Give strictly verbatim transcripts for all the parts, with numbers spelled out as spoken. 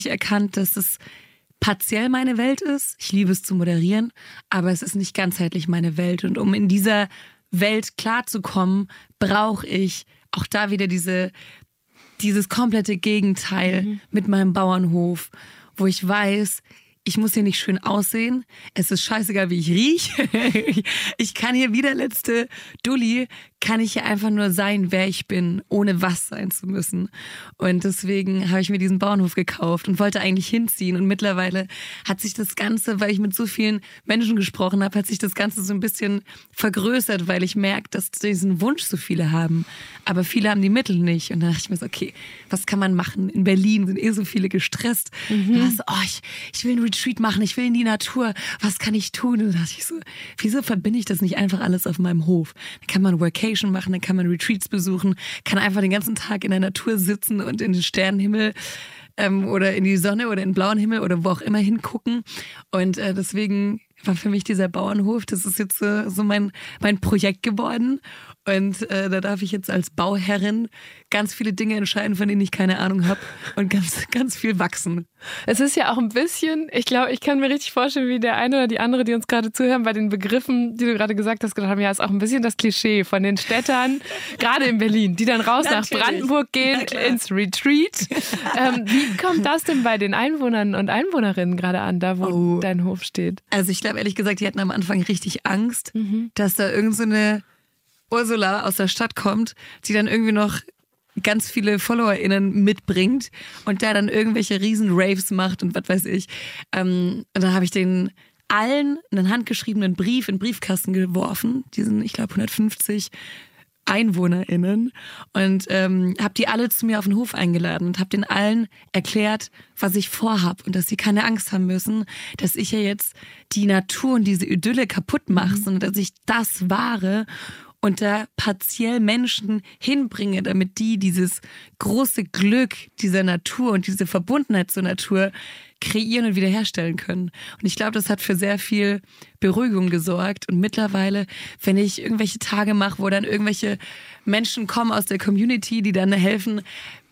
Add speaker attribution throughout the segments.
Speaker 1: erkannt, dass es partiell meine Welt ist. Ich liebe es zu moderieren, aber es ist nicht ganzheitlich meine Welt. Und um in dieser Welt klarzukommen, brauche ich auch da wieder diese, dieses komplette Gegenteil mhm. mit meinem Bauernhof, wo ich weiß, ich muss hier nicht schön aussehen. Es ist scheißegal, wie ich rieche. Ich kann hier wie der letzte Dulli, kann ich hier einfach nur sein, wer ich bin, ohne was sein zu müssen. Und deswegen habe ich mir diesen Bauernhof gekauft und wollte eigentlich hinziehen. Und mittlerweile hat sich das Ganze, weil ich mit so vielen Menschen gesprochen habe, hat sich das Ganze so ein bisschen vergrößert, weil ich merke, dass diesen Wunsch so viele haben. Aber viele haben die Mittel nicht. Und dann dachte ich mir so, okay, was kann man machen? In Berlin sind eh so viele gestresst. Mhm. Da so, oh, ich, ich will einen Retreat machen, ich will in die Natur. Was kann ich tun? Und dann dachte ich so, wieso verbinde ich das nicht einfach alles auf meinem Hof? Dann kann man Workation machen, dann kann man Retreats besuchen, kann einfach den ganzen Tag in der Natur sitzen und in den Sternenhimmel ähm, oder in die Sonne oder in den blauen Himmel oder wo auch immer hingucken. Und äh, deswegen war für mich dieser Bauernhof, das ist jetzt äh, so mein, mein Projekt geworden. Und äh, da darf ich jetzt als Bauherrin ganz viele Dinge entscheiden, von denen ich keine Ahnung habe und ganz, ganz viel wachsen.
Speaker 2: Es ist ja auch ein bisschen, ich glaube, ich kann mir richtig vorstellen, wie der eine oder die andere, die uns gerade zuhören, bei den Begriffen, die du gerade gesagt hast, gedacht haben, ja, ist auch ein bisschen das Klischee von den Städtern, gerade in Berlin, die dann raus Natürlich. nach Brandenburg gehen, ins Retreat. ähm, wie kommt das denn bei den Einwohnern und Einwohnerinnen gerade an, da wo oh. dein Hof steht?
Speaker 1: Also ich glaube, ehrlich gesagt, die hatten am Anfang richtig Angst, mhm. dass da irgend so eine Ursula aus der Stadt kommt, die dann irgendwie noch ganz viele FollowerInnen mitbringt und da dann irgendwelche riesen Raves macht und was weiß ich. Ähm, und dann habe ich den allen einen handgeschriebenen Brief in den Briefkasten geworfen, diesen, ich glaube, hundertfünfzig EinwohnerInnen und ähm, habe die alle zu mir auf den Hof eingeladen und habe den allen erklärt, was ich vorhab und dass sie keine Angst haben müssen, dass ich ja jetzt die Natur und diese Idylle kaputt mache, mhm. sondern dass ich das wahre und da partiell Menschen hinbringe, damit die dieses große Glück dieser Natur und diese Verbundenheit zur Natur kreieren und wiederherstellen können. Und ich glaube, das hat für sehr viel Beruhigung gesorgt. Und mittlerweile, wenn ich irgendwelche Tage mache, wo dann irgendwelche Menschen kommen aus der Community, die dann helfen,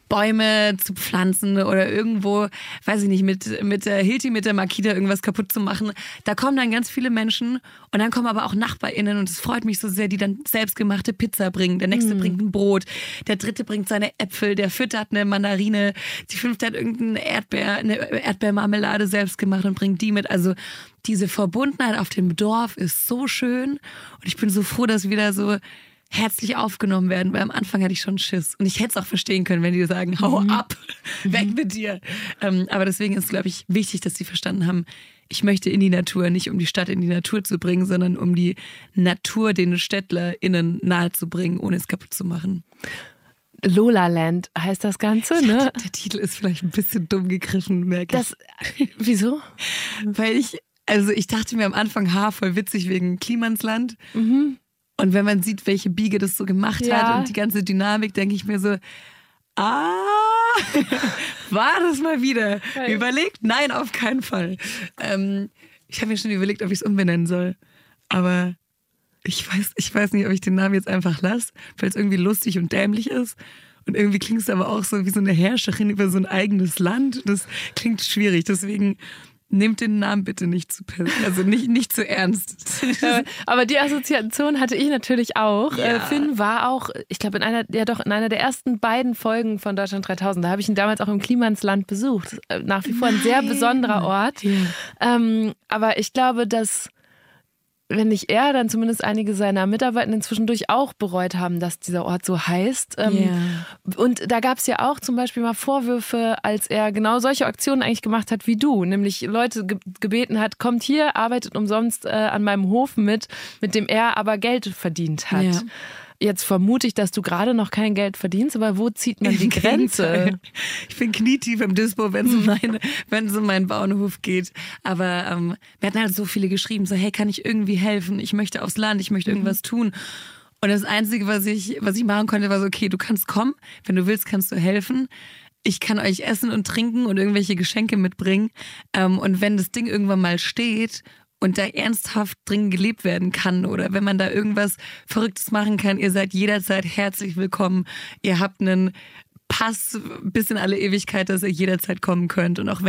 Speaker 1: Bäume zu pflanzen oder irgendwo, weiß ich nicht, mit, mit der Hilti, mit der Makita irgendwas kaputt zu machen. Da kommen dann ganz viele Menschen und dann kommen aber auch NachbarInnen und es freut mich so sehr, die dann selbstgemachte Pizza bringen. Der nächste mm. bringt ein Brot, der dritte bringt seine Äpfel, der vierte hat eine Mandarine, die fünfte hat irgendeine Erdbeer, eine Erdbeermarmelade selbst gemacht und bringt die mit. Also diese Verbundenheit auf dem Dorf ist so schön und ich bin so froh, dass wieder so herzlich aufgenommen werden, weil am Anfang hatte ich schon Schiss. Und ich hätte es auch verstehen können, wenn die sagen, hau mhm. ab, weg mit dir. Ähm, aber deswegen ist, glaube ich, wichtig, dass sie verstanden haben, ich möchte in die Natur, nicht um die Stadt in die Natur zu bringen, sondern um die Natur den StädtlerInnen nahezubringen, ohne es kaputt zu machen.
Speaker 2: Lola Land heißt das Ganze,
Speaker 1: ja,
Speaker 2: ne?
Speaker 1: Der, der Titel ist vielleicht ein bisschen dumm gegriffen, merke ich.
Speaker 2: Das, wieso?
Speaker 1: Weil ich, also ich dachte mir am Anfang, ha, voll witzig wegen Klimansland.
Speaker 2: Mhm.
Speaker 1: Und wenn man sieht, welche Biege das so gemacht
Speaker 2: ja.
Speaker 1: hat und die ganze Dynamik, denke ich mir so, ah, war das mal wieder
Speaker 2: Hey.
Speaker 1: überlegt? Nein, auf keinen Fall. Ähm, ich habe mir schon überlegt, ob ich es umbenennen soll. Aber ich weiß, ich weiß nicht, ob ich den Namen jetzt einfach lasse, weil es irgendwie lustig und dämlich ist. Und irgendwie klingt es aber auch so wie so eine Herrscherin über so ein eigenes Land. Das klingt schwierig, deswegen nehmt den Namen bitte nicht zu also nicht, nicht zu ernst.
Speaker 2: Aber die Assoziation hatte ich natürlich auch.
Speaker 1: Ja.
Speaker 2: Äh, Finn war auch, ich glaube, in einer, ja doch, in einer der ersten beiden Folgen von Deutschland dreitausend. Da habe ich ihn damals auch im Klimansland besucht. Nach wie vor ein sehr besonderer Ort. Ja. Ähm, aber ich glaube, dass wenn nicht er, dann zumindest einige seiner Mitarbeitenden zwischendurch auch bereut haben, dass dieser Ort so heißt. Ähm,
Speaker 1: yeah.
Speaker 2: Und da gab es ja auch zum Beispiel mal Vorwürfe, als er genau solche Aktionen eigentlich gemacht hat wie du, nämlich Leute ge- gebeten hat, kommt hier, arbeitet umsonst äh, an meinem Hof mit, mit dem er aber Geld verdient hat. Ja. Jetzt vermute ich, dass du gerade noch kein Geld verdienst, aber wo zieht man die Grenze?
Speaker 1: Ich bin knietief im Dispo, wenn es um, meine, wenn es um meinen Bauernhof geht. Aber ähm, wir hatten halt so viele geschrieben, so hey, kann ich irgendwie helfen? Ich möchte aufs Land, ich möchte irgendwas tun. Und das Einzige, was ich, was ich machen konnte, war so, okay, du kannst kommen, wenn du willst, kannst du helfen. Ich kann euch essen und trinken und irgendwelche Geschenke mitbringen. Ähm, und wenn das Ding irgendwann mal steht und da ernsthaft drin gelebt werden kann oder wenn man da irgendwas Verrücktes machen kann, ihr seid jederzeit herzlich willkommen. Ihr habt einen Pass bis in alle Ewigkeit, dass ihr jederzeit kommen könnt. Und auch